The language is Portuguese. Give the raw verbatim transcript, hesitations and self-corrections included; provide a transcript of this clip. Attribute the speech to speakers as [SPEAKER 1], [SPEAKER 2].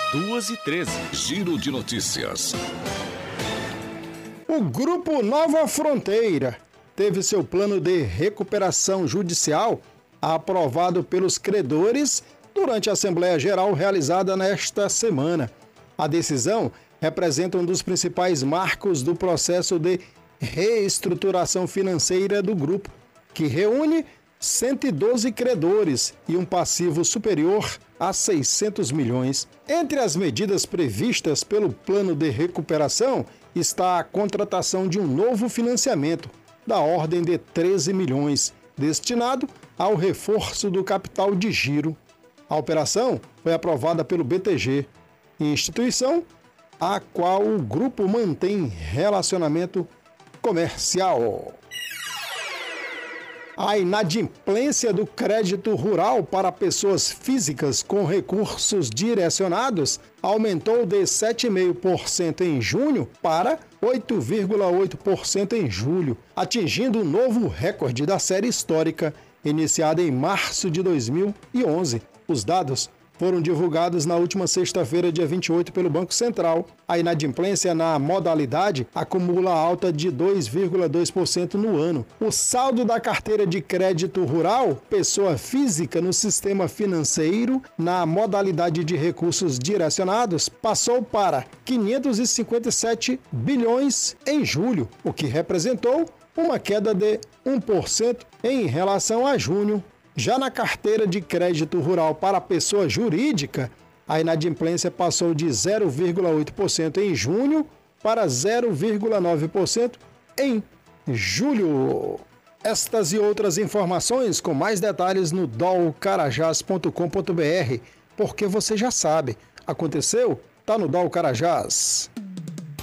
[SPEAKER 1] duas e treze.
[SPEAKER 2] Giro de notícias.
[SPEAKER 3] O Grupo Nova Fronteira teve seu plano de recuperação judicial aprovado pelos credores durante a Assembleia Geral realizada nesta semana. A decisão representa um dos principais marcos do processo de reestruturação financeira do grupo, que reúne cento e doze credores e um passivo superior a seiscentos milhões. Entre as medidas previstas pelo plano de recuperação está a contratação de um novo financiamento da ordem de treze milhões, destinado ao reforço do capital de giro. A operação foi aprovada pelo B T G, instituição a qual o grupo mantém relacionamento comercial. A inadimplência do crédito rural para pessoas físicas com recursos direcionados aumentou de sete vírgula cinco por cento em junho para oito vírgula oito por cento em julho, atingindo um novo recorde da série histórica, iniciada em março de dois mil e onze. Os dados foram divulgados na última sexta-feira, dia vinte e oito, pelo Banco Central. A inadimplência na modalidade acumula alta de dois vírgula dois por cento no ano. O saldo da carteira de crédito rural, pessoa física no sistema financeiro, na modalidade de recursos direcionados, passou para quinhentos e cinquenta e sete bilhões em julho, o que representou uma queda de um por cento em relação a junho. Já na carteira de crédito rural para pessoa jurídica, a inadimplência passou de zero vírgula oito por cento em junho para zero vírgula nove por cento em julho. Estas e outras informações com mais detalhes no dol carajás ponto com ponto br, porque você já sabe, aconteceu, tá no Dol Carajás.